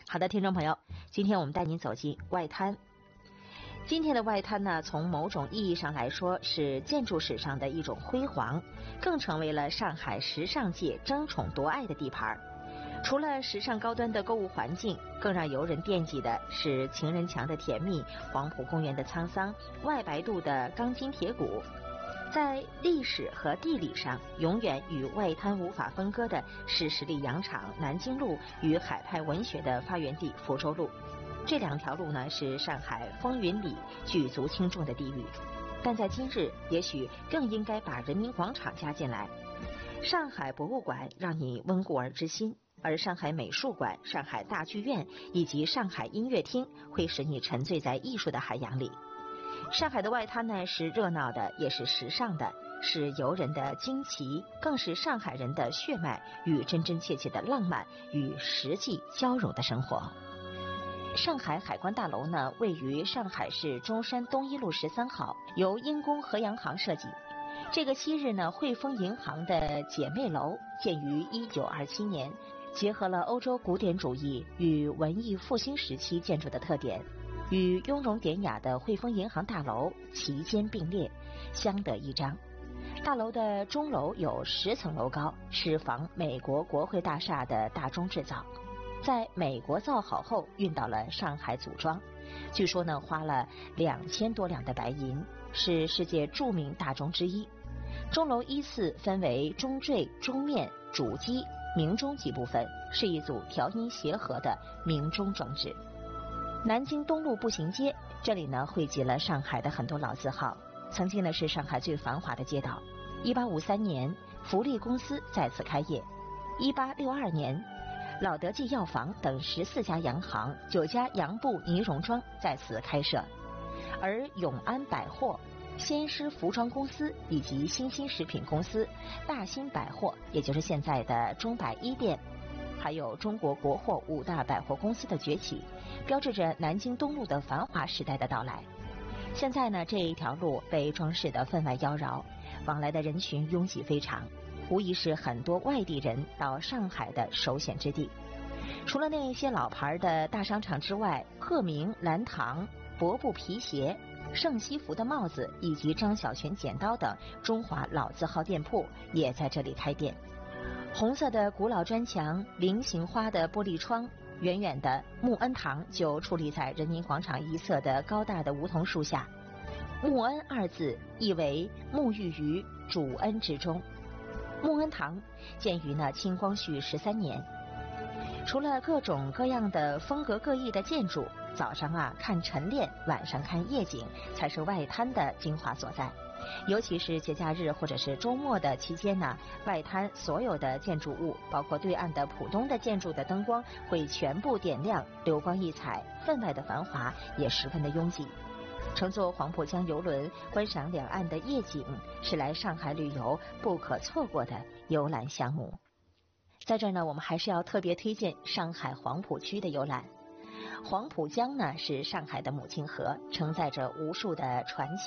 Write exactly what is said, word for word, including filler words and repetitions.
好的，听众朋友，今天我们带您走进外滩。今天的外滩呢，从某种意义上来说是建筑史上的一种辉煌，更成为了上海时尚界争宠夺爱的地盘。除了时尚高端的购物环境，更让游人惦记的是情人墙的甜蜜、黄埔公园的沧桑、外白渡的钢筋铁骨。在历史和地理上，永远与外滩无法分割的是十里洋场南京路与海派文学的发源地福州路。这两条路呢，是上海风云里举足轻重的地域，但在今日也许更应该把人民广场加进来。上海博物馆让你温故而知新，而上海美术馆、上海大剧院以及上海音乐厅会使你沉醉在艺术的海洋里。上海的外滩呢，是热闹的，也是时尚的，是游人的惊奇，更是上海人的血脉与真真切切的浪漫与实际交融的生活。上海海关大楼呢，位于上海市中山东一路十三号，由英工河洋行设计。这个昔日呢汇丰银行的姐妹楼，建于一九二七年，结合了欧洲古典主义与文艺复兴时期建筑的特点，与雍容典雅的汇丰银行大楼齐肩并列，相得益彰。大楼的钟楼有十层楼高，是仿美国国会大厦的大钟制造，在美国造好后运到了上海组装，据说呢花了两千多两的白银，是世界著名大钟之一。钟楼依次分为钟坠、钟面、主基、鸣钟几部分，是一组调音协和的鸣钟装置。南京东路步行街，这里呢汇集了上海的很多老字号，曾经呢是上海最繁华的街道。一八五三年，福利公司在此开业。一八六二年，老德记药房等十四家洋行、九家洋布呢绒庄在此开设，而永安百货、先施服装公司以及新兴食品公司、大新百货，也就是现在的中百一店，还有中国国货五大百货公司的崛起，标志着南京东路的繁华时代的到来。现在呢，这一条路被装饰得分外妖娆，往来的人群拥挤非常，无疑是很多外地人到上海的首选之地。除了那些老牌的大商场之外，鹤鸣、蓝塘、博布皮鞋、盛西服的帽子以及张小泉剪刀等中华老字号店铺也在这里开店。红色的古老砖墙，菱形花的玻璃窗，远远的穆恩堂就矗立在人民广场一侧的高大的梧桐树下。穆恩二字意为沐浴于主恩之中。穆恩堂建于呢清光绪十三年。除了各种各样的风格各异的建筑，早上啊看晨练，晚上看夜景，才是外滩的精华所在。尤其是节假日或者是周末的期间呢，外滩所有的建筑物，包括对岸的浦东的建筑的灯光会全部点亮，流光溢彩，分外的繁华，也十分的拥挤。乘坐黄浦江游轮观赏两岸的夜景，是来上海旅游不可错过的游览项目。在这儿呢，我们还是要特别推荐上海黄浦区的游览。黄浦江呢是上海的母亲河，承载着无数的传奇。